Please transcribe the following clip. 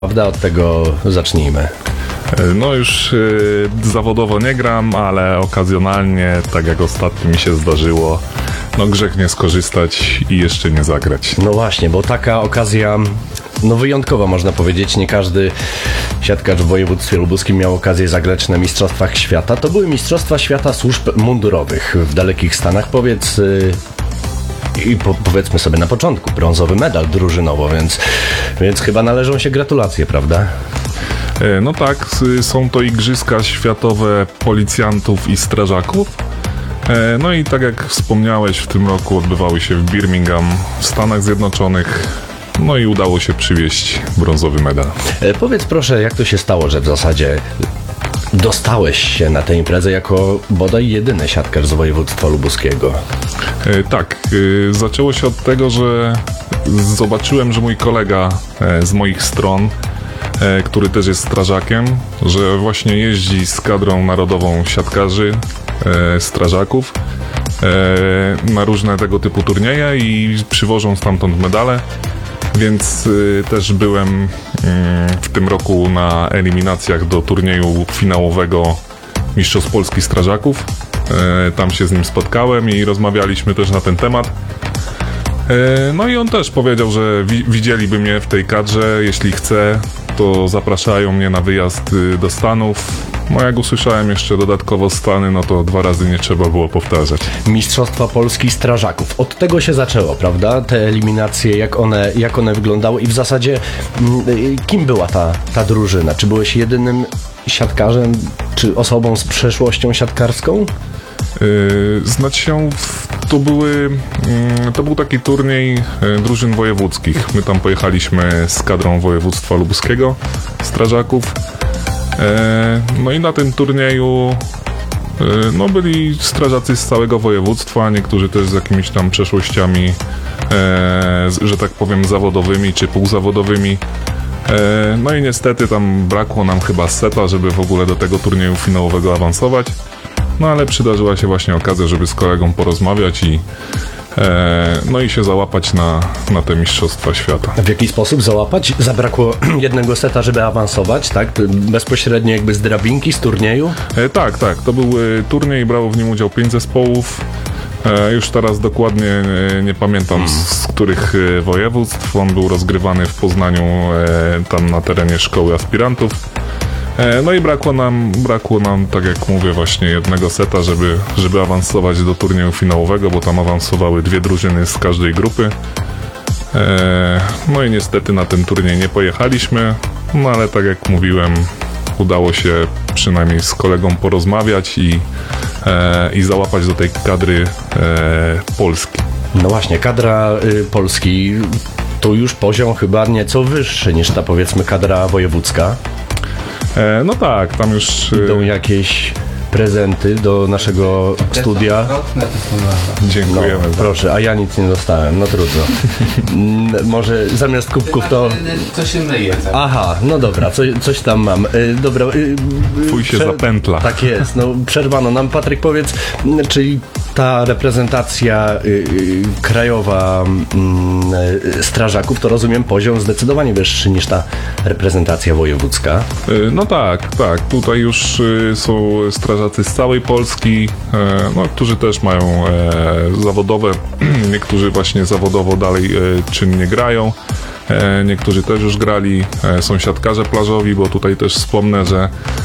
Prawda, od tego zacznijmy. No już zawodowo nie gram, ale okazjonalnie, tak jak ostatnio mi się zdarzyło, no grzech nie skorzystać i jeszcze nie zagrać. No właśnie, bo taka okazja, no wyjątkowa można powiedzieć, nie każdy siatkacz w województwie lubuskim miał okazję zagrać na Mistrzostwach Świata. To były Mistrzostwa Świata Służb Mundurowych w dalekich Stanach. Powiedzmy sobie na początku, brązowy medal drużynowo, więc chyba należą się gratulacje, prawda? No tak, są to Igrzyska Światowe Policjantów i Strażaków. No i tak jak wspomniałeś, w tym roku odbywały się w Birmingham w Stanach Zjednoczonych. No i udało się przywieźć brązowy medal. Powiedz proszę, jak to się stało, że w zasadzie dostałeś się na tę imprezę jako bodaj jedyny siatkarz z województwa lubuskiego? Tak, zaczęło się od tego, że zobaczyłem, że mój kolega z moich stron, który też jest strażakiem, że właśnie jeździ z kadrą narodową siatkarzy, strażaków na różne tego typu turnieje i przywożą stamtąd medale, więc też byłem w tym roku na eliminacjach do turnieju finałowego Mistrzostw Polski Strażaków. Tam się z nim spotkałem i rozmawialiśmy też na ten temat. No i on też powiedział, że widzieliby mnie w tej kadrze, jeśli chce, to zapraszają mnie na wyjazd do Stanów. No jak usłyszałem jeszcze dodatkowo Stany, no to 2 razy nie trzeba było powtarzać. Mistrzostwa Polski Strażaków. Od tego się zaczęło, prawda? Te eliminacje, jak one wyglądały i w zasadzie kim była ta drużyna? Czy byłeś jedynym siatkarzem, czy osobą z przeszłością siatkarską? Znaczy się, to był taki turniej drużyn wojewódzkich. My tam pojechaliśmy z kadrą województwa lubuskiego, strażaków. No i na tym turnieju no byli strażacy z całego województwa, niektórzy też z jakimiś tam przeszłościami, że tak powiem, zawodowymi czy półzawodowymi. No i niestety tam brakło nam chyba seta, żeby w ogóle do tego turnieju finałowego awansować. No ale przydarzyła się właśnie okazja, żeby z kolegą porozmawiać no i się załapać na te Mistrzostwa Świata. W jaki sposób załapać? Zabrakło jednego seta, żeby awansować, tak? Bezpośrednio jakby z drabinki, z turnieju? Tak. To był turniej, brało w nim udział 5 zespołów. Już teraz dokładnie nie pamiętam z których województw. On był rozgrywany w Poznaniu, tam na terenie szkoły aspirantów. No i brakło nam, tak jak mówię, właśnie jednego seta, żeby awansować do turnieju finałowego, bo tam awansowały 2 drużyny z każdej grupy. No i niestety na ten turniej nie pojechaliśmy, no ale tak jak mówiłem, udało się przynajmniej z kolegą porozmawiać i załapać do tej kadry Polski. No właśnie, kadra Polski to już poziom chyba nieco wyższy niż ta, powiedzmy, kadra wojewódzka. No tak, tam już idą jakieś prezenty do naszego studia. Dziękujemy. No, proszę, a ja nic nie dostałem, no trudno. Może zamiast kubków to... Co się myje? Tak? Aha, no dobra, coś tam mam. Dobra. Twój się zapętla. Tak jest, no przerwano nam. Patryk, powiedz, czyli ta reprezentacja krajowa strażaków, to rozumiem poziom zdecydowanie wyższy niż ta reprezentacja wojewódzka. No tak. Tutaj już są strażacy z całej Polski, no, którzy też mają zawodowe, niektórzy właśnie zawodowo dalej czynnie grają. Niektórzy też już grali, są siatkarze plażowi, bo tutaj też wspomnę, że